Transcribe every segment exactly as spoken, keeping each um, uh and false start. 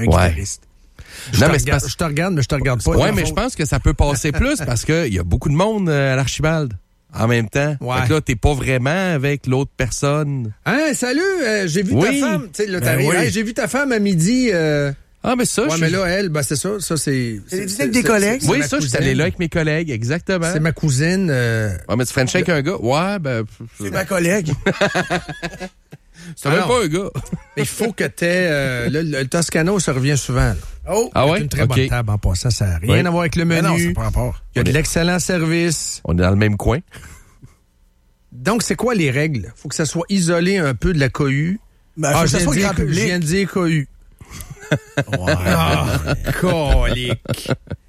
un Ouais. guitariste. Je, Non, te mais c'est regarde, parce- je te regarde, mais je te regarde pas. Ouais, dans mais le je fond. pense que ça peut passer plus parce qu'il y a beaucoup de monde euh, à l'Archibald en même temps. Ouais. Fait que là, t'es pas vraiment avec l'autre personne. Hein, salut, euh, j'ai vu Oui. ta femme. Tu sais, là, Ben t'arrives, oui. hey, j'ai vu ta femme à midi. Euh... Ah, mais ça, Ouais, je mais suis- là, elle, ben c'est ça. Ça, c'est. Elle est avec des collègues. c'est Oui, ma ça, je suis cousine. allé là avec mes collègues, exactement. C'est ma cousine. Euh... Ah, mais tu French avec un gars? Ouais, ben. C'est ma collègue. C'est même Ah, pas un gars. Mais il faut que t'aies. Euh, le, le Toscano, ça revient souvent. Là. Oh! Ah C'est ouais? une très Ok. bonne table en passant. Ça n'a rien Oui. à voir avec le Mais menu. non, c'est pas rapport. Il y a de On est- l'excellent service. On est dans le même coin. Donc, c'est quoi les règles? Faut que ça soit isolé un peu de la cohue. Ben, faut que je ça viens soit de dire grand co- public. Je viens de dire cohue. Ouais. Ah, colique.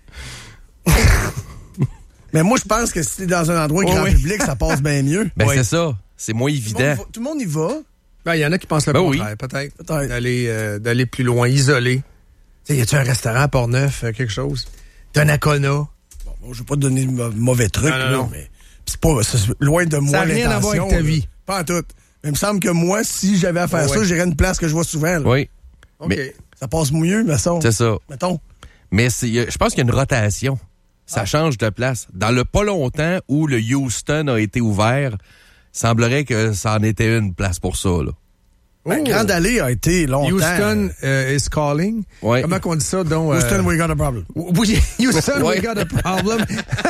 Mais moi, je pense que si t'es dans un endroit Oh, grand oui. public, ça passe bien mieux. Ben, Oui. c'est ça. C'est moins Tout le, monde évident. y va, tout le monde y va. Ben, il y en a qui pensent le Ben contraire, peut-être. Peut-être. D'aller, euh, d'aller plus loin, isolé. Tu sais, y a-tu un restaurant à Port-Neuf, euh, quelque chose? Donnacona. Bon, moi, je vais pas te donner de mo- mauvais trucs, Non, non, là, non. mais c'est pas c'est loin de moi Ça a rien à voir avec l'intention, ta là. vie. Pas en tout. Mais il me semble que moi, si j'avais à faire Oh, ça, ouais. j'irais à une place que je vois souvent. là. Oui, OK. Mais- Ça passe mieux, mais ça. c'est ça. Mettons. Mais c'est- y a- je pense qu'il y a une rotation. Ça Ah. change de place. Dans le pas longtemps où le Houston a été ouvert, semblerait que ça en était une place pour ça, là. Ben, Oh. Grande Allée a été longtemps. Houston euh, is calling. Ouais. Comment qu'on dit ça, donc? euh, Houston, we got a problem. Oui, Houston, Ouais. we got a problem.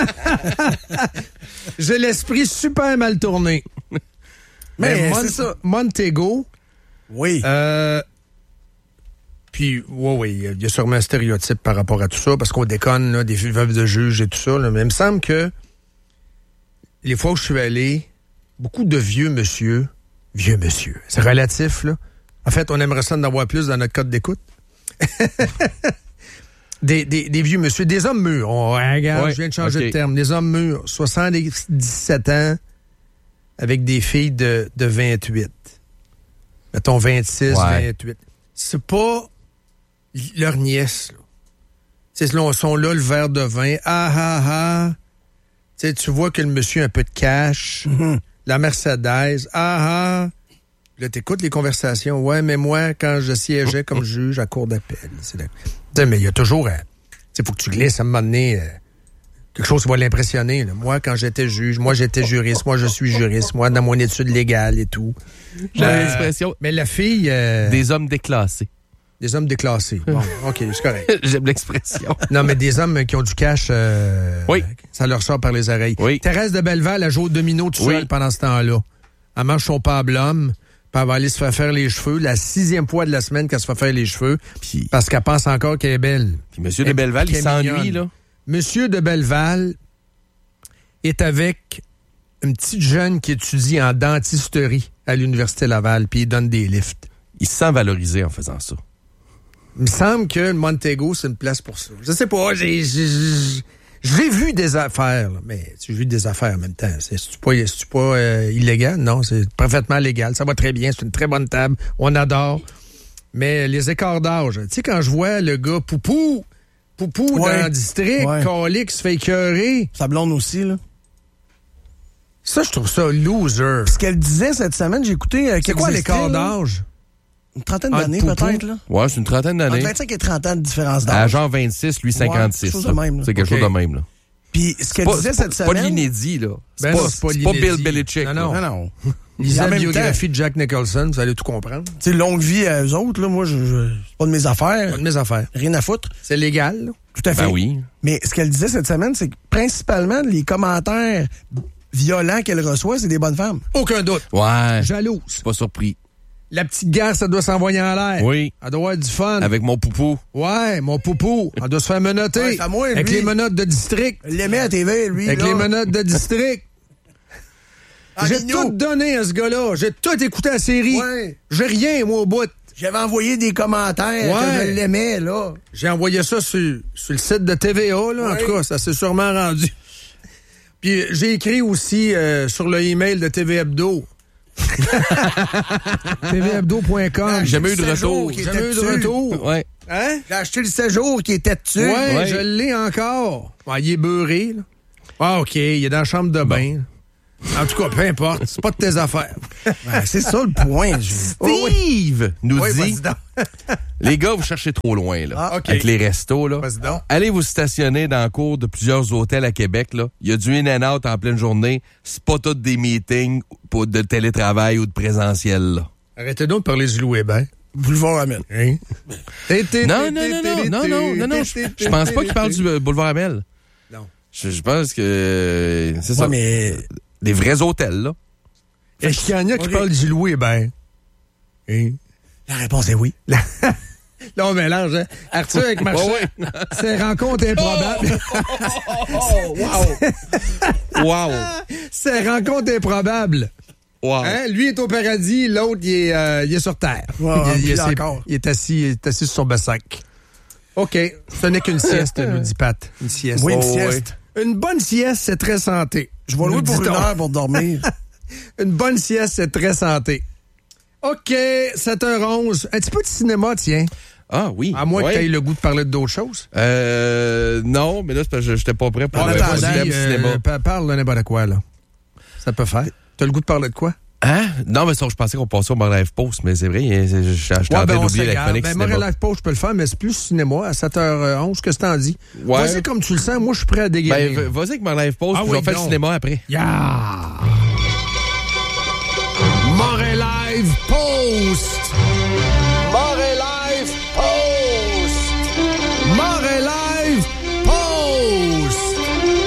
J'ai l'esprit super mal tourné. Mais Mon- c'est ça. Montego, Oui. euh, puis, oui, oui, il y a sûrement un stéréotype par rapport à tout ça, parce qu'on déconne, là, des veuves de juges et tout ça, là, mais il me semble que les fois où je suis allé, beaucoup de vieux monsieur, vieux monsieur, c'est relatif, là. En fait, on aimerait ça d'en avoir plus dans notre code d'écoute. Des, des, des vieux monsieur, des hommes mûrs. On, regarde, Ouais, je viens de changer ok. de terme. Des hommes mûrs, soixante-dix-sept ans, avec des filles de, de vingt-huit. Mettons vingt-six, Ouais. vingt-huit. C'est pas leur nièce, là. Tu sais, là, ils sont là, le verre de vin. Ah, ah, ah. Tu sais, tu vois que le monsieur a un peu de cash. La Mercedes. Ah, ah. Là, t'écoutes les conversations. Ouais, mais moi, quand je siégeais comme juge à cour d'appel. C'est la- Tu sais, mais il y a toujours... euh, tu sais, faut que tu glisses à un moment donné... euh, quelque chose qui va l'impressionner. là. Moi, quand j'étais juge, moi, j'étais juriste. Moi, je suis juriste. Moi, dans mon étude légale et tout. J'ai Euh, l'expression Mais la fille... euh, des... des hommes déclassés. hommes déclassés. Bon, OK, c'est correct. J'aime l'expression. Non, mais des hommes qui ont du cash, euh, Oui. ça leur sort par les oreilles. Oui. Thérèse de Belleval, elle joue au domino tout Oui. seul pendant ce temps-là. Elle mange son pablum, puis elle va aller se faire faire les cheveux. La sixième fois de la semaine qu'elle se fait faire les cheveux, Puis, parce qu'elle pense encore qu'elle est belle. puis Monsieur de Elle- Belleval, qu'elle il est s'ennuie, mignonne. là. Monsieur de Belleval est avec une petite jeune qui étudie en dentisterie à l'Université Laval, puis il donne des lifts. Il se sent valorisé en faisant ça. Il me semble que le Montego, c'est une place pour ça. Je sais pas, j'ai... j'ai- j'ai- J'ai vu des affaires, là, mais j'ai vu des affaires en même temps. C'est, c'est-tu pas, c'est-tu pas euh, illégal? Non, c'est parfaitement légal. Ça va très bien, c'est une très bonne table. On adore. Mais les écarts d'âge, tu sais, quand je vois le gars Poupou, Poupou Ouais. dans le district, Ouais. Calix se fait écœurer, Sa blonde aussi, là. ça, je trouve ça loser. Ce qu'elle disait cette semaine, j'ai écouté... euh, C'est quelques quoi l'écart extraits, là. d'âge? Une trentaine Entre d'années, Poupou. peut-être, là. Ouais, c'est une trentaine Entre d'années. vingt-cinq et trente ans de différence À d'âge. genre vingt-six, lui cinquante-six. quelque chose de là. même, là. C'est quelque Ok. chose de même, là. Puis ce qu'elle Pas- disait c'est cette pas, pas de semaine... l'inédit, là. C'est Ben pas, non, c'est pas c'est pas l'inédit. Bill Belichick. Non, là. non. Non, non. Lisez En la même biographie de Jack Nicholson, vous allez tout comprendre. Tu sais, longue vie à eux autres, là, moi, je, je- c'est pas de mes affaires. Pas de mes affaires. Rien à foutre. C'est légal, là. Tout à fait. Ben oui. Mais ce qu'elle disait cette semaine, c'est que principalement, les commentaires violents qu'elle reçoit, c'est des bonnes femmes. Aucun doute. Ouais. Je Jalouse. suis pas surpris. La petite guerre, ça doit s'envoyer en l'air. Oui. Elle doit avoir du fun. Avec mon poupou. Ouais, mon poupou. Elle doit se faire menotter. Ouais, c'est à moi, avec lui. les menottes de district. Elle l'aimait à T V, lui. Avec là. les menottes de district. Ah, J'ai Minou. tout donné à ce gars-là. J'ai tout écouté la série. Ouais. J'ai rien, moi, au bout. J'avais envoyé des commentaires Ouais. que je l'aimais, là. J'ai envoyé ça sur, sur le site de T V A, là. En Ouais. tout cas, ça s'est sûrement rendu. Puis j'ai écrit aussi euh, sur le email de T V Hebdo. T V hebdo point com. Jamais eu de Séjour retour. qui Jamais était eu de dessus. retour. Ouais. Hein? J'ai acheté le séjour qui était dessus. Ouais, Ouais. je l'ai encore. Ah, il est beurré, là. Ah, OK, il est dans la chambre de bain. En tout cas, peu importe, c'est pas de tes affaires. Ben, c'est ça le point. Je... Steve nous Oui, dit, vas-y donc. les gars, vous cherchez trop loin, là. Ah, OK. Avec les restos, là. Vas-y donc. Allez vous stationner dans le cours de plusieurs hôtels à Québec, là. Il y a du in-and-out en pleine journée. C'est pas tous des meetings pour de télétravail ou de présentiel, là. Arrêtez donc de parler du Louis Hébert. Boulevard Amel. Hein? Non, non, non, non, non, non, non, non. Je je pense pas qu'il parle du euh, boulevard Amel. Non. Je, je pense que euh, c'est ça. Ouais, mais... Des vrais hôtels, là. Est-ce qu'il y en a qui OK. parlent du Louis Hébert? Hein? La réponse est oui. Là, on mélange, hein? Arthur avec Marchand. C'est rencontre improbable. Oh, wow! Wow! C'est rencontre improbable. Wow! Hein? Lui est au paradis, l'autre, il est, euh, il est sur terre. Ouais, il, il, puis est- encore. il est assis, il est assis sur son bassac. OK. Ce n'est qu'une sieste, nous dit Pat. Une sieste. Oui, une Oh, sieste. Une bonne sieste, c'est très santé. Je vais Nous louer pour une dit-on. heure pour dormir. Une bonne sieste, c'est très santé. OK, sept heures onze. Un petit peu de cinéma, tiens. Ah oui. À moins ouais. que tu aies le goût de parler d'autres choses. Euh, non, mais là, c'est parce que j'étais pas prêt pour En le attendant, cinéma. euh, cinéma. pa- parle de n'importe quoi, là. Ça peut faire. T'as le goût de parler de quoi? Hein? Non, mais ça, je pensais qu'on passait au Montréal Live Post, mais c'est vrai, je je- je suis en train ben, on d'oublier la s'égare. chronique Ben, cinéma. Montréal Live Post, je peux le faire, mais c'est plus cinéma à sept heures onze. Qu'est-ce que t'en dis? Ouais. Vas-y comme tu le sens. Moi, je suis prêt à Ben, dégainer. v- vas-y avec Montréal Live Post, Ah puis oui, on fait le donc. cinéma après. Yeah! Montréal Live Post! Montréal Live Post! Montréal Live Post!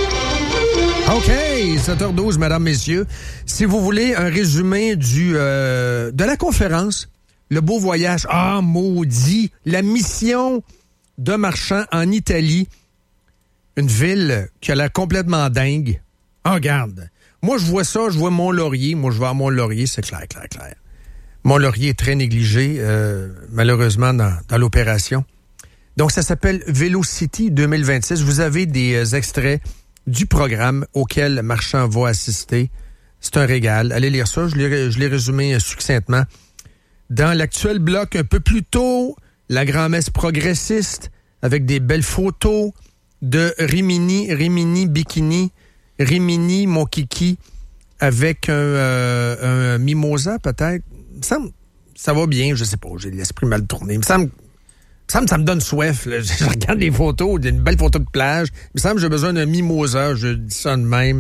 OK, sept heures douze, mesdames, messieurs. Si vous voulez un résumé du euh, de la conférence, le beau voyage, ah, maudit, la mission de Marchand en Italie, une ville qui a l'air complètement dingue. Ah, regarde. Moi, je vois ça, je vois Mont-Laurier. Moi, je vais à Mont-Laurier, c'est clair, clair, clair. Mont-Laurier est très négligé, euh, malheureusement, dans, dans l'opération. Donc, ça s'appelle Velocity deux mille vingt-six. Vous avez des euh, extraits du programme auquel Marchand va assister. C'est un régal. Allez lire ça. Je l'ai, je l'ai résumé euh, succinctement. Dans l'actuel bloc, un peu plus tôt, la grand-messe progressiste avec des belles photos de Rimini, Rimini Bikini, Rimini Mon Kiki avec un, euh, un mimosa peut-être. Il me semble, ça va bien, je sais pas, j'ai l'esprit mal tourné. Il me semble, il me semble ça me donne soif. Là. Je regarde les photos, il y a une belle photo de plage. Il me semble que j'ai besoin d'un mimosa, je dis ça de même.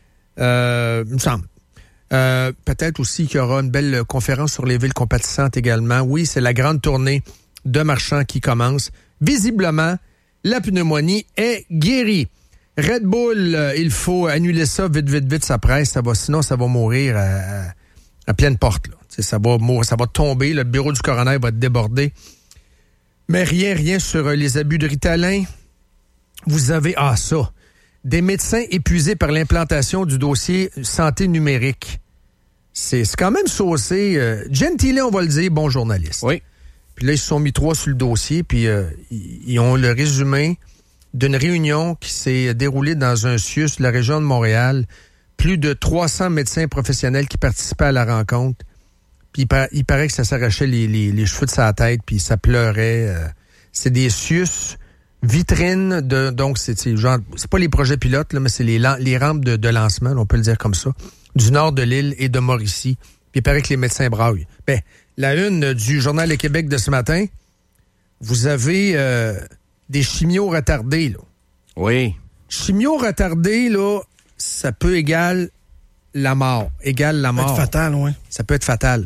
Euh, il me semble. Euh, peut-être aussi qu'il y aura une belle conférence sur les villes compatissantes également. Oui, c'est la grande tournée de Marchand qui commence. Visiblement, la pneumonie est guérie. Red Bull, euh, il faut annuler ça vite, vite, vite, ça presse. Ça va, sinon, ça va mourir à, à, à pleine porte. Là. Ça va mourir, ça va tomber. Le bureau du coroner va être débordé. Mais rien, rien sur euh, les abus de Ritalin. Vous avez, ah ça, des médecins épuisés par l'implantation du dossier santé numérique. C'est, c'est quand même saucé. Euh, Gentile, on va le dire, bon journaliste. Oui. Puis là, ils se sont mis trois sur le dossier, puis euh, ils, ils ont le résumé d'une réunion qui s'est déroulée dans un C I U S de la région de Montréal. Plus de trois cents médecins professionnels qui participaient à la rencontre. Puis il, par, il paraît que ça s'arrachait les, les, les cheveux de sa tête, puis ça pleurait. Euh, c'est des C I U S vitrines de... Donc, c'est, c'est genre... C'est pas les projets pilotes, là, mais c'est les, les rampes de, de lancement, là, on peut le dire comme ça, du nord de l'île et de Mauricie. Puis il paraît que les médecins braillent. Ben, la une du Journal de Québec de ce matin, vous avez euh, des chimios retardés, là. Oui. Chimio retardé, là, ça peut égaler la mort. Égale la Ça va mort. être fatal, oui. Ça peut être fatal.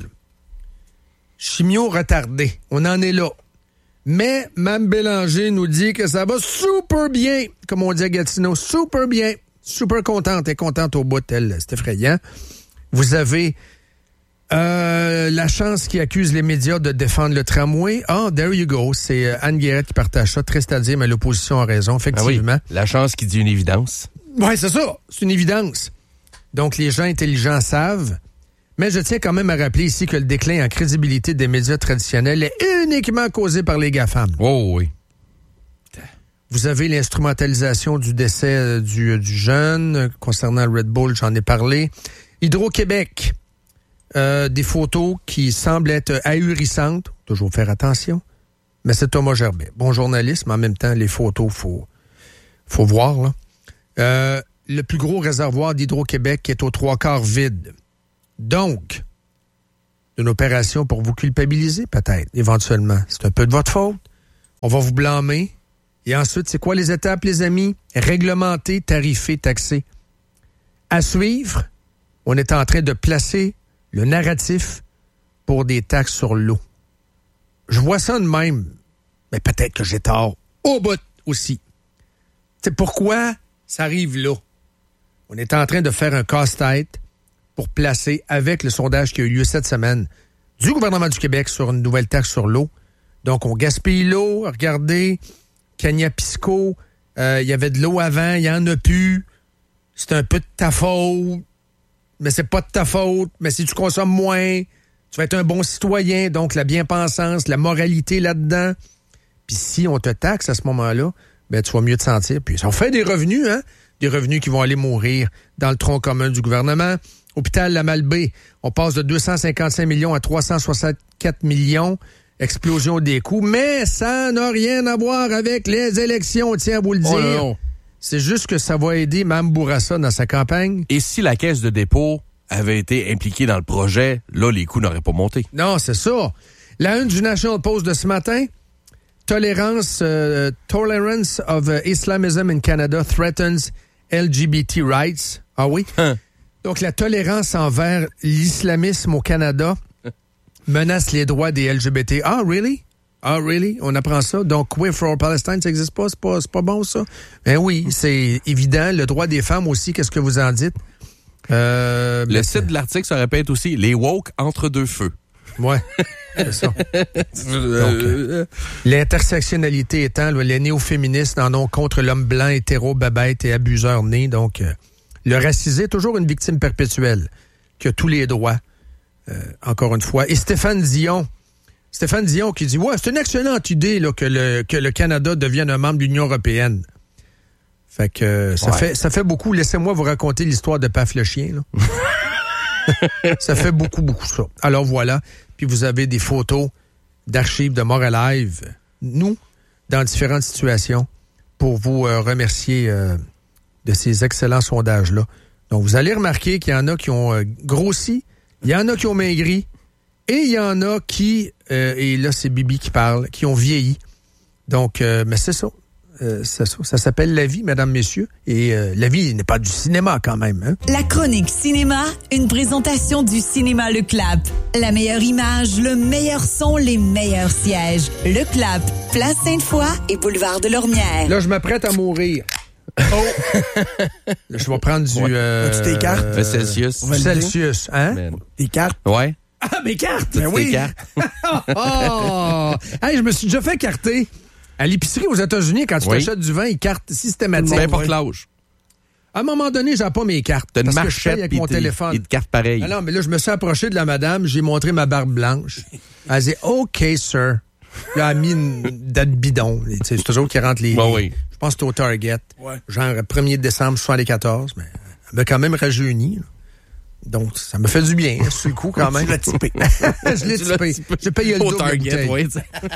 Chimio retardé. On en est là. Mais Mme Bélanger nous dit que ça va super bien, comme on dit à Gatineau. Super bien. Super contente. Elle est contente au bout, elle. C'est effrayant. Vous avez euh, la chance qui accuse les médias de défendre le tramway. Ah, there you go. C'est euh, Anne Guérette qui partage ça. Triste à dire, mais l'opposition a raison, effectivement. Ah oui, la chance qui dit une évidence. Oui, c'est ça. C'est une évidence. Donc, les gens intelligents savent. Mais je tiens quand même à rappeler ici que le déclin en crédibilité des médias traditionnels est uniquement causé par les GAFAM. Oh oui. Vous avez l'instrumentalisation du décès euh, du, du jeune. Euh, concernant Red Bull, j'en ai parlé. Hydro-Québec, euh, des photos qui semblent être ahurissantes. Toujours faire attention. Mais c'est Thomas Gerbet. Bon journaliste, mais en même temps, les photos, il faut, faut voir. Là. Euh, le plus gros réservoir d'Hydro-Québec qui est aux trois quarts vide. Donc, une opération pour vous culpabiliser, peut-être, éventuellement. C'est un peu de votre faute. On va vous blâmer. Et ensuite, c'est quoi les étapes, les amis? Réglementer, tarifer, taxer. À suivre, on est en train de placer le narratif pour des taxes sur l'eau. Je vois ça de même, mais peut-être que j'ai tort. Au bout aussi. C'est pourquoi ça arrive là. On est en train de faire un casse-tête pour placer, avec le sondage qui a eu lieu cette semaine, du gouvernement du Québec sur une nouvelle taxe sur l'eau. Donc, on gaspille l'eau. Regardez, Cagnapisco, euh, il y avait de l'eau avant, il n'y en a plus. C'est un peu de ta faute, mais c'est pas de ta faute. Mais si tu consommes moins, tu vas être un bon citoyen. Donc, la bien-pensance, la moralité là-dedans. Puis si on te taxe à ce moment-là, ben tu vas mieux te sentir. Puis on fait des revenus, hein? Des revenus qui vont aller mourir dans le tronc commun du gouvernement. Hôpital La Malbaie, on passe de deux cent cinquante-cinq millions à trois cent soixante-quatre millions. Explosion des coûts. Mais ça n'a rien à voir avec les élections, tiens à vous le dire. Oh non. C'est juste que ça va aider Mme Bourassa dans sa campagne. Et si la Caisse de dépôt avait été impliquée dans le projet, là, les coûts n'auraient pas monté. Non, c'est ça. La une du National Post de ce matin, Tolérance, uh, Tolerance of uh, Islamism in Canada threatens L G B T rights. Ah oui? Hein. Donc, la tolérance envers l'islamisme au Canada menace les droits des L G B T. Ah, really? Ah, really? On apprend ça? Donc, Queer for Palestine, ça n'existe pas? C'est pas, c'est pas bon, ça? Ben oui, c'est évident. Le droit des femmes aussi, qu'est-ce que vous en dites? Euh, le site de l'article se répète aussi, les woke entre deux feux. Ouais, c'est ça. Donc, euh, l'intersectionnalité étant, là, les néo-féministes en ont contre l'homme blanc, hétéro, babette et abuseur né. Donc, euh, le racisé est toujours une victime perpétuelle qui a tous les droits, euh, encore une fois. Et Stéphane Dion, Stéphane Dion qui dit, ouais, c'est une excellente idée là, que, le, que le Canada devienne un membre de l'Union européenne. Fait que euh, ça, ouais. fait, ça fait beaucoup. Laissez-moi vous raconter l'histoire de Paf le chien, là. Ça fait beaucoup, beaucoup ça. Alors voilà. Puis vous avez des photos d'archives de More Alive, nous, dans différentes situations, pour vous euh, remercier euh, de ces excellents sondages-là. Donc vous allez remarquer qu'il y en a qui ont euh, grossi, il y en a qui ont maigri, et il y en a qui, euh, et là c'est Bibi qui parle, qui ont vieilli. Donc, euh, mais c'est ça. Euh, ça, ça s'appelle La Vie, mesdames, messieurs. Et euh, La Vie n'est pas du cinéma quand même. Hein? La chronique cinéma, une présentation du cinéma Le Clap. La meilleure image, le meilleur son, les meilleurs sièges. Le Clap, Place Sainte-Foy et Boulevard de Lormière. Là, je m'apprête à mourir. Oh! Là, je vais prendre du... Ouais. Euh, As-tu tes cartes? Euh, Celsius. Du Celsius, hein? Man. Des cartes? Ouais. Ah, mes cartes! Toutes Ben oui! tes cartes. Oh! Hey, je me suis déjà fait carter. À l'épicerie aux États-Unis, quand tu Oui. t'achètes du vin, ils cartent systématiquement. Peu importe l'âge. À un moment donné, j'ai pas mes cartes. T'as une parce que je marchette paye avec pis mon t'es- téléphone. et de cartes pareilles. Ah non, mais là, je me suis approché de la madame, j'ai montré ma barbe blanche. Elle a dit, OK, sir. Là, elle a mis une date bidon. Tu sais, c'est toujours qui rentre les... Ben oui. Je pense que c'était au Target. Ouais. Genre premier décembre soixante-quatorze, mais elle m'a quand même rajeuni. Là. Donc, ça me fait du bien, hein, sur le coup, quand même. Tu l'as typé. Je l'ai Tu l'as typé. typé. J'ai payé le Au double de Target, bouteille. oui.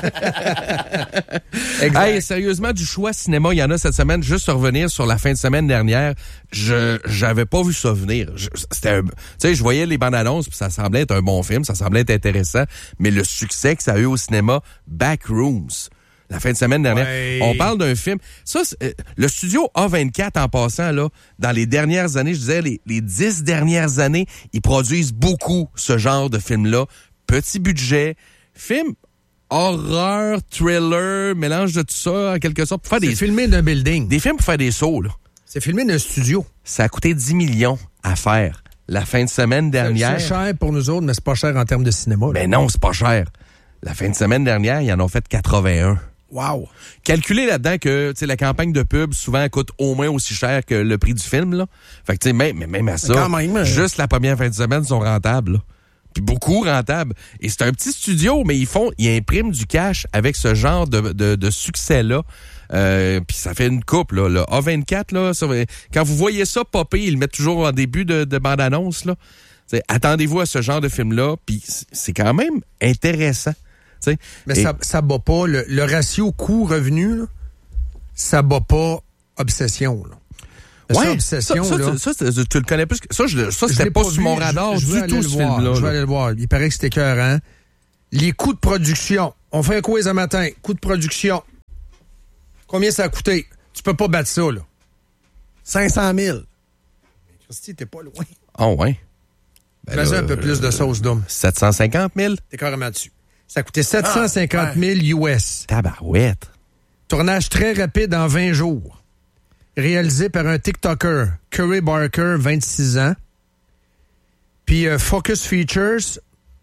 Exact. Hey, sérieusement, du choix cinéma, il y en a cette semaine. Juste revenir sur la fin de semaine dernière, je j'avais pas vu ça venir. Je- C'était un- tu sais, je voyais les bandes annonces, puis ça semblait être un bon film, ça semblait être intéressant, mais le succès que ça a eu au cinéma, Backrooms. La fin de semaine dernière. Ouais. On parle d'un film. Ça, c'est, euh, le studio A vingt-quatre, en passant, là, dans les dernières années, je disais, les, les dix dernières années, ils produisent beaucoup ce genre de film-là. Petit budget, film horreur, thriller, mélange de tout ça, en quelque sorte, pour faire C'est des, filmé d'un building. des films pour faire des sauts, là. C'est filmé d'un studio. Ça a coûté dix millions à faire. La fin de semaine dernière. C'est cher pour nous autres, mais c'est pas cher en termes de cinéma. là. Ben non, c'est pas cher. La fin de semaine dernière, ils en ont fait quatre-vingt-un. Wow. Calculez là-dedans que tu sais la campagne de pub souvent coûte au moins aussi cher que le prix du film là. Fait que tu sais même même à ça, Quand même, euh. juste la première fin de semaine sont rentables. Là. Puis beaucoup rentables. Et c'est un petit studio, mais ils font, ils impriment du cash avec ce genre de, de, de succès-là. Euh, puis ça fait une coupe, là. Le A vingt-quatre, là, ça, quand vous voyez ça popper, ils le mettent toujours en début de, de bande-annonce, là. T'sais, attendez-vous à ce genre de film-là, puis c'est quand même intéressant. T'sais. Mais Et- ça, ça bat pas. Le, le ratio coût-revenu, là, ça bat pas obsession. Là. Ça, Ouais, Obsession, ça, ça, là. ça, ça, tu le connais plus. que- Ça, je, ça Je c'était l'ai pas, pas sur vu, mon je- radar je veux du aller tout, le ce voir, film-là. Je vais là. aller le voir. Il paraît que c'était écœurant. Les coûts de production. On fait un quiz un matin. Coûts de production. Combien ça a coûté? Tu peux pas battre ça, là. cinq cent mille. Christy, t'es pas loin. Ah, ouais. Ben Vas-y là, un peu plus de sauce d'homme. sept cent cinquante mille? T'es carrément dessus. Ça a coûté sept cent cinquante mille U S. Tabarouette. Tournage très rapide en vingt jours. Réalisé par un TikToker, Curry Barker, vingt-six ans. Puis euh, Focus Features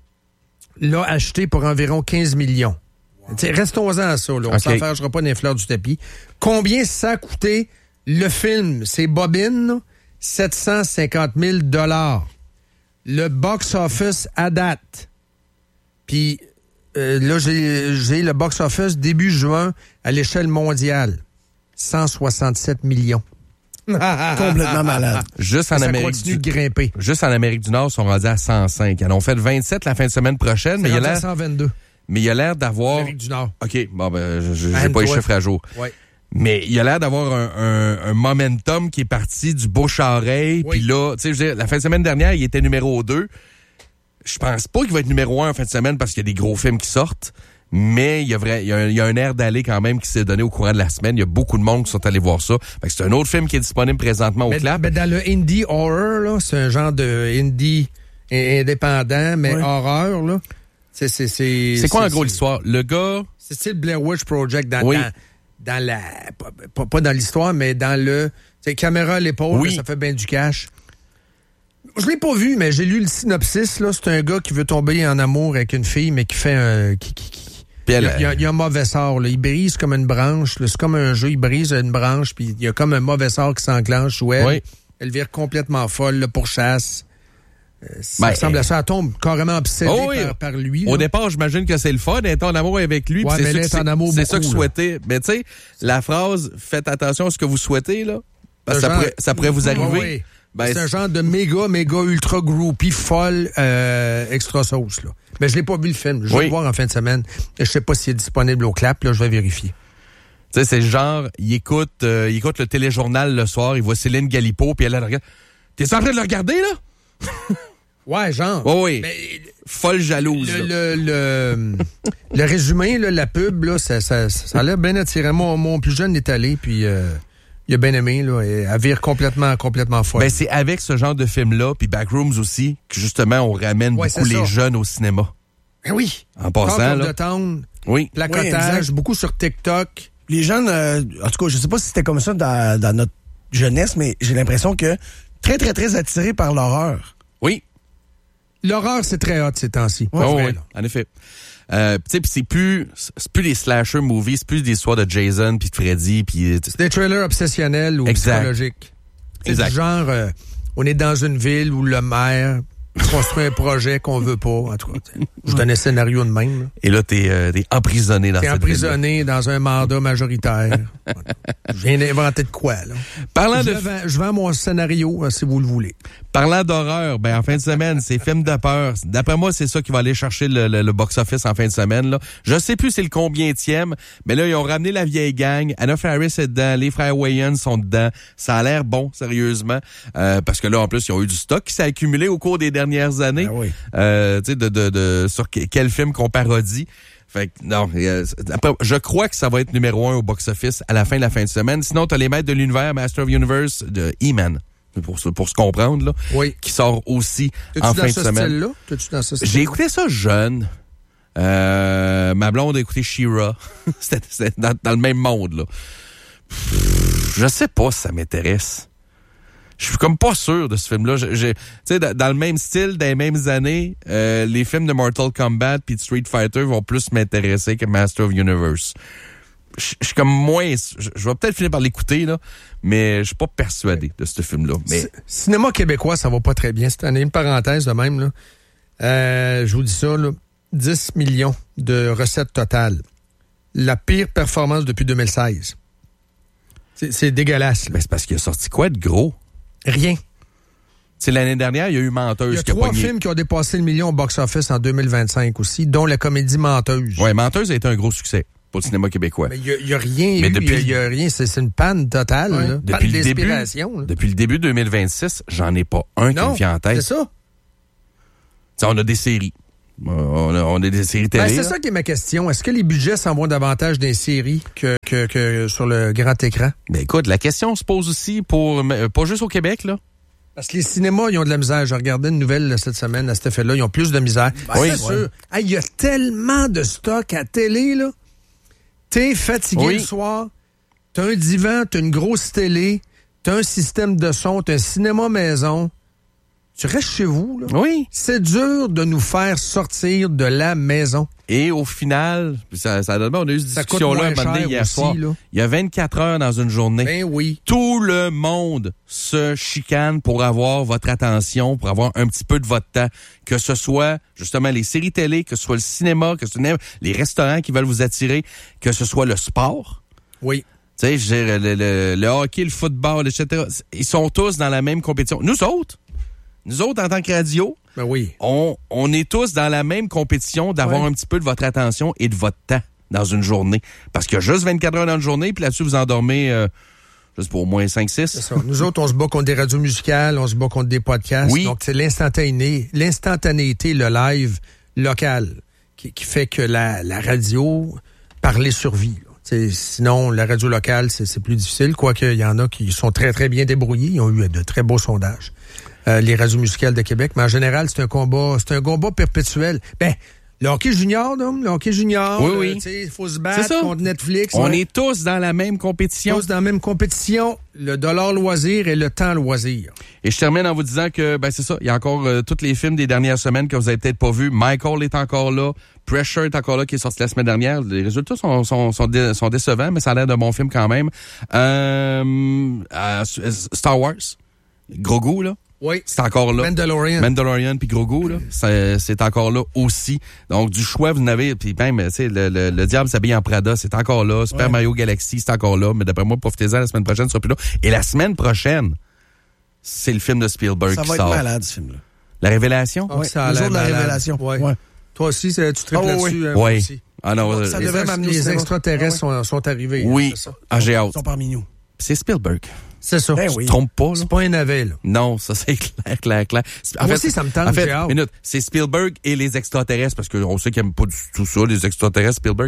l'a acheté pour environ quinze millions. T'sais, restons-en à ça, là. On OK. s'en fâchera pas des fleurs du tapis. Combien ça a coûté le film? C'est Bobine, là? sept cent cinquante mille dollars. Le box-office à date. Puis euh, là, j'ai, j'ai le box-office début juin à l'échelle mondiale. cent soixante-sept millions. Complètement malade. Juste en Ça Amérique continue du de grimper. Juste en Amérique du Nord, ils sont rendus à cent cinq. Ils en ont fait vingt-sept la fin de semaine prochaine, mais il, a rendu à l'air, cent vingt-deux. mais il a l'air d'avoir... Amérique du Nord. OK, bon, ben, je- je- j'ai Anne, pas les toi. chiffres à jour. Ouais. Mais il a l'air d'avoir un, un, un momentum qui est parti du bouche-à-oreille. Oui. Puis là, tu sais, je veux dire, la fin de semaine dernière, il était numéro deux. Je pense pas qu'il va être numéro un en fin de semaine parce qu'il y a des gros films qui sortent. Mais il y a, vrai, il y a, un, il y a un air d'aller quand même qui s'est donné au courant de la semaine. Il y a beaucoup de monde qui sont allés voir ça. Fait que c'est un autre film qui est disponible présentement au Mais, Clap. mais dans le indie horror, là, c'est un genre de indie i- indépendant, mais Oui. horreur, là. C'est, c'est, c'est, C'est quoi en c'est- gros c'est- l'histoire? Le gars... C'est style Blair Witch Project dans, Oui. dans, dans la... Pas, pas- pas dans l'histoire, mais dans le... C'est caméra à l'épaule, Oui. là, ça fait bien du cash. Je l'ai pas vu, mais j'ai lu le synopsis, là. C'est un gars qui veut tomber en amour avec une fille, mais qui fait un... Qui, qui, qui- Puis elle- il, y a, il y a- il y a un mauvais sort, là. Il brise comme une branche, là. C'est comme un jeu, il brise une branche, puis il y a comme un mauvais sort qui s'enclenche où elle, Oui. elle vire complètement folle, là, pour chasse. Euh, ça Ben, ressemble à ça. Elle tombe carrément obsédée Oh oui. par, par lui. Au là. départ, j'imagine que c'est le fun d'être en amour avec lui. Ouais, puis mais c'est là, ça elle que est en amour c'est ça que beaucoup, souhaitez. Mais tu sais, la phrase « Faites attention à ce que vous souhaitez », là, parce que ça, genre- pourrait, ça pourrait vous arriver. Ouais, ouais. Ben, c'est un genre de méga, méga ultra groupie folle euh, extra sauce, là. Mais je l'ai pas vu le film. Je vais Oui. le voir en fin de semaine. Je sais pas s'il est disponible au Clap, là, je vais vérifier. Tu sais, c'est le genre, il écoute, euh, il écoute le téléjournal le soir, il voit Céline Galipo, puis elle, elle regarde. T'es en train de le regarder, là? Ouais, genre. Oh oui. Mais Folle jalouse. le, là. le, le, le résumé, là, la pub, là, ça, ça, ça a l'air bien attirant. Mon, mon plus jeune est allé, puis euh, il a bien aimé, là, et elle vire complètement, complètement folle. Ben, c'est avec ce genre de film-là, puis Backrooms aussi, que justement, on ramène Ouais, beaucoup c'est les ça. jeunes au cinéma. Ben oui. En passant, Talk of là. the Town, Oui. placotage, Oui, exact. beaucoup sur TikTok. Les jeunes, euh, en tout cas, je sais pas si c'était comme ça dans, dans notre jeunesse, mais j'ai l'impression que très, très, très attirés par l'horreur. Oui. L'horreur, c'est très hot ces temps-ci. Oh, Pas vrai, oui, là. en effet. Euh, tu sais, puis c'est plus, c'est plus des slasher movies, c'est plus des histoires de Jason puis de Freddy puis. C'est des trailers obsessionnels ou Exact. psychologiques. C'est Exact. du genre, euh, on est dans une ville où le maire construit un projet qu'on veut pas. En tout cas, t'sais, je donne un scénario de même. là. Et là, t'es, euh, t'es emprisonné dans T'es cette emprisonné dans un mandat majoritaire. Je viens d'inventer de quoi, là. ville-là. Parlant Je, de, le vends, je vends mon scénario, euh, si vous le voulez. parlant d'horreur, ben en fin de semaine, c'est film de peur. D'après moi, c'est ça qui va aller chercher le, le, le box-office en fin de semaine. Là. Je sais plus c'est le combientième, mais là, ils ont ramené la vieille gang. Anna Faris est dedans, les frères Wayans sont dedans. Ça a l'air bon, sérieusement. Euh, parce que là, en plus, ils ont eu du stock qui s'est accumulé au cours des dernières années. Ah oui. Euh, tu sais, de, de, de, sur que- quel film qu'on parodie. Fait que, non, euh, après, je crois que ça va être numéro un au box-office à la fin de la fin de semaine. Sinon, t'as les maîtres de l'univers, Master of Universe, de E-Man. Pour, se- pour se comprendre, là. Oui. Qui sort aussi T'es-tu en dans fin de ce semaine. style-là? T'es-tu dans ce J'ai style? écouté ça jeune. Euh, ma blonde a écouté She-Ra. C'était, c'était dans, dans le même monde, là. Pff, je sais pas si ça m'intéresse. Je suis comme pas sûr de ce film-là. Je- je- Tu sais, dans, dans le même style, dans les mêmes années, euh, les films de Mortal Kombat puis de Street Fighter vont plus m'intéresser que Master of Universe. Je je suis comme moins... Je je vais peut-être finir par l'écouter, là, mais je suis pas persuadé de ce film-là. Mais C- Cinéma québécois, ça va pas très bien cette année. Une parenthèse de même, là. Euh, je vous dis ça, là. dix millions de recettes totales. La pire performance depuis deux mille seize. C'est, c'est dégueulasse, là. ben, c'est parce qu'il a sorti quoi de gros? Rien. C'est l'année dernière, il y a eu Il y Menteuse a qui a trois pogné. films qui ont dépassé le million au box-office en deux mille vingt-cinq aussi, dont la comédie Menteuse. Ouais, Menteuse a été un gros succès. pour le cinéma québécois. Mais il n'y a, a rien Mais eu, depuis- il y a rien, c'est, c'est une panne totale, Ouais. là. Depuis Panne le début, d'inspiration, là. depuis le début deux mille vingt-six, j'en ai pas un qui Non, me vient en tête. c'est ça. T'sais, on a des séries. Euh, On a, on a des séries télé. Ben, c'est là. ça qui est ma question. Est-ce que les budgets s'en vont davantage dans les séries que, que, que sur le grand écran? Ben écoute, la question se pose aussi pour euh, pas juste au Québec, là. Parce que les cinémas, ils ont de la misère. Je regardais une nouvelle là, cette semaine à cet effet-là. Ils ont plus de misère. Ben, Oui. c'est sûr. Hey, il y a tellement de stock à télé, là. T'es fatigué Oui. le soir. T'as un divan, t'as une grosse télé, t'as un système de son, t'as un cinéma maison. Tu restes chez vous, là. Oui. C'est dur de nous faire sortir de la maison. Et au final, ça, ça donne, on a eu cette Ça coûte discussion-là moins un moment donné cher hier aussi, soir. là. Il y a vingt-quatre heures dans une journée. Ben oui. Tout le monde se chicane pour avoir votre attention, pour avoir un petit peu de votre temps. Que ce soit, justement, les séries télé, que ce soit le cinéma, que ce soit les restaurants qui veulent vous attirer, que ce soit le sport. Oui. Tu sais, je veux dire, le, le, le hockey, le football, et cetera. Ils sont tous dans la même compétition. Nous autres, nous autres, en tant que radio, Ben oui. on, on est tous dans la même compétition d'avoir Ouais. un petit peu de votre attention et de votre temps dans une journée. Parce qu'il y a juste vingt-quatre heures dans une journée, puis là-dessus, vous endormez, euh, je sais pas, au moins cinq six. C'est ça. Nous autres, on se bat contre des radios musicales, on se bat contre des podcasts. Oui. Donc, c'est l'instantané, l'instantanéité, le live local qui, qui fait que la, la radio, parler survit. là. T'sais, sinon, la radio locale, c'est, c'est plus difficile, quoique il y en a qui sont très, très bien débrouillés. Ils ont eu de très beaux sondages. Euh, les radios musicales de Québec. Mais en général, c'est un combat, c'est un combat perpétuel. Ben, le hockey junior, là, le hockey junior, Oui, euh, oui. tu sais, il faut se C'est battre ça. contre Netflix. On ouais. est tous dans la même compétition. tous dans la même compétition, le dollar loisir et le temps loisir. Et je termine en vous disant que, ben c'est ça, il y a encore euh, tous les films des dernières semaines que vous avez peut-être pas vus. Michael est encore là. Pressure est encore là, qui est sorti la semaine dernière. Les résultats sont, sont, sont, dé- sont décevants, mais ça a l'air d'un bon film quand même. Euh, euh, Star Wars, Grogu, là, Oui. c'est encore là. Mandalorian. Mandalorian puis Grogu, là, c'est, c'est encore là aussi. Donc, du choix, vous n'avez, puis même, tu sais, le, le, le diable s'habille en Prada, c'est encore là. Super Ouais. Mario Galaxy, c'est encore là. Mais d'après moi, profitez-en, la semaine prochaine, ce sera plus là. Et la semaine prochaine, c'est le film de Spielberg Ça qui va être sort. malade, ce film-là. La Révélation? Ah, Ouais, ça a le l'air jour de la malade. révélation. Ouais. Ouais. Toi aussi, c'est- tu tripes Oh, là-dessus. oui. hein, moi Oui. aussi. Ah non, Ça euh, devrait Les, m'amener au les cinéma. extraterrestres Ah ouais. sont, sont arrivés. oui. C'est ça. Ah, j'ai Ils hâte. sont parmi nous. C'est Spielberg. C'est ça. Ben Tu oui. te trompes pas, là? C'est pas un navet, là. Non, ça c'est clair, clair, clair. En Moi aussi, ça me tente, En fait, j'ai hâte. minute, c'est Spielberg et les extraterrestres, parce qu'on sait qu'ils n'aiment pas du tout ça, les extraterrestres, Spielberg.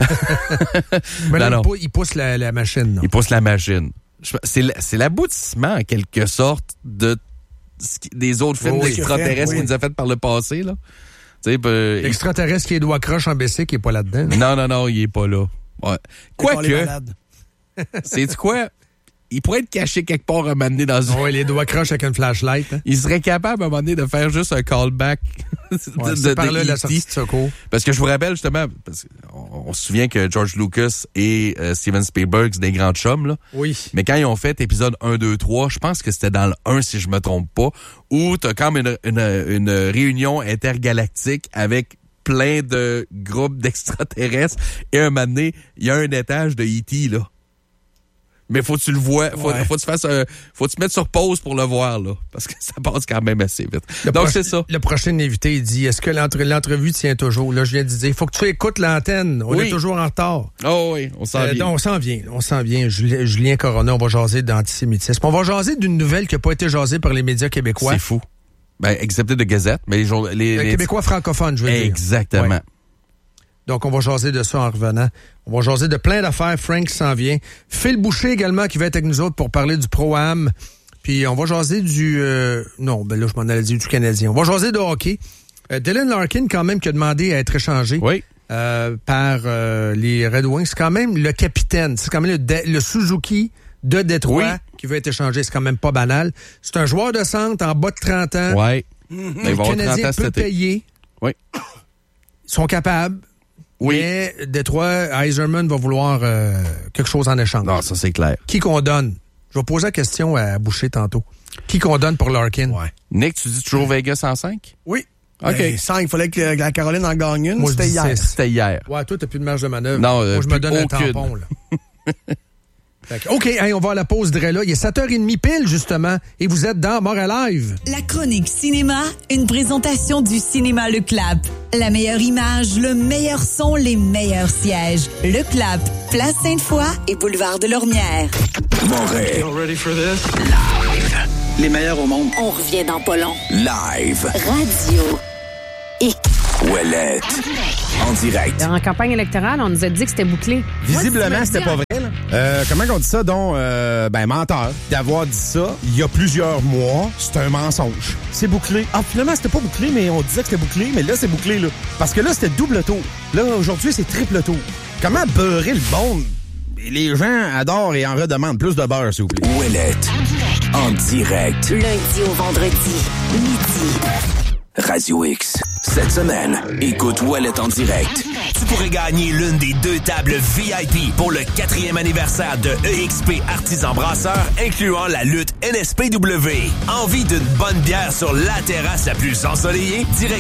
Mais là, non, non. il pou- il pousse la, la machine. non? Il pousse la machine. Je- C'est l- c'est l'aboutissement, en quelque sorte, de ce qui- des autres films Oui, d'extraterrestres oui. qu'il nous a fait par le passé, là. Tu sais, ben, il- L'extraterrestre qui est doigt croche en B C qui est pas là-dedans. non, non, non, il est pas là. Ouais. Les Quoique, malades. c'est quoi? Il pourrait être caché quelque part à un moment donné dans une... Oui, les doigts croches avec une flashlight. Hein? Il serait capable à un moment donné de faire juste un callback de, Ouais, de- c'est par de là la E T. sortie de secours. Parce que je vous rappelle justement, parce qu'on on se souvient que George Lucas et euh, Steven Spielberg, c'est des grands chums, là. Oui. Mais quand ils ont fait épisode un, deux, trois, je pense que c'était dans le un, si je me trompe pas, où t'as comme une, une, une réunion intergalactique avec plein de groupes d'extraterrestres. Et un moment donné, il y a un étage de E T, là. Mais faut que tu le vois, faut, Ouais. faut que tu fasses un, faut que tu mettes sur pause pour le voir, là. Parce que ça passe quand même assez vite. Le Donc, proche- c'est ça. Le prochain invité, il dit, est-ce que l'entre- l'entrevue tient toujours? Là, je viens de dire, il faut que tu écoutes l'antenne. On Oui. est toujours en retard. Oh oui, on s'en Euh, vient. donc, on s'en vient. On s'en vient. Julien, Julien Corona, on va jaser d'antisémitisme. On va jaser d'une nouvelle qui n'a pas été jasée par les médias québécois. C'est fou. Ben, excepté de Gazette, mais les jour- les, Les les- Québécois francophones, je veux dire. Exactement. Ouais. Donc, on va jaser de ça en revenant. On va jaser de plein d'affaires. Frank s'en vient. Phil Boucher également qui va être avec nous autres pour parler du Pro-Am. Puis, on va jaser du... euh, non, ben là, je m'en allais dire du Canadien. On va jaser de hockey. Euh, Dylan Larkin, quand même, qui a demandé à être échangé Oui. euh, par euh, les Red Wings. C'est quand même le capitaine. C'est quand même le, de- le Suzuki de Détroit Oui. qui veut être échangé. C'est quand même pas banal. C'est un joueur de centre en bas de trente ans. Ouais. Mais il va Le avoir trente Canadien ans cet peut été. payer. Oui. Ils sont capables. Oui. Mais Détroit, Yzerman va vouloir euh, quelque chose en échange. Non, ça c'est clair. Qui qu'on donne? Je vais poser la question à Boucher tantôt. Qui qu'on donne pour Larkin? Ouais. Nick, tu dis toujours Vegas en cinq? Oui. OK. Ben, cinq, il fallait que la Caroline en gagne une. Moi, je C'était dis hier. six. C'était hier. Ouais, toi, t'as plus de marge de manœuvre. Non, euh, Moi, je me plus donne un aucune. tampon, là. OK, hey, on va à la pause de là. Il est sept heures trente pile, justement, et vous êtes dans Montréal Live. La chronique cinéma, une présentation du cinéma Le Clap. La meilleure image, le meilleur son, les meilleurs sièges. Le Clap, Place Sainte-Foy et Boulevard de Lormière. Montréal. You ready for this? Live. Les meilleurs au monde. On revient dans pas long. Live. Radio X. Ouellette. En direct. En campagne électorale, on nous a dit que c'était bouclé. Visiblement, c'était pas vrai. Là. Euh, comment on dit ça, donc? Euh, ben, menteur. D'avoir dit ça il y a plusieurs mois, c'est un mensonge. C'est bouclé. Ah, finalement, c'était pas bouclé, mais on disait que c'était bouclé, mais là, c'est bouclé, là. Parce que là, c'était double tour. Là, aujourd'hui, c'est triple tour. Comment beurrer le bon? Les gens adorent et en redemandent plus de beurre, s'il vous plaît. Ouellette. En direct. Lundi au vendredi, midi. Radio X. Cette semaine, écoute Ouellette en direct. Tu pourrais gagner l'une des deux tables V I P pour le quatrième anniversaire de E X P Artisan Brasseur, incluant la lutte N S P W. Envie d'une bonne bière sur la terrasse la plus ensoleillée? Direct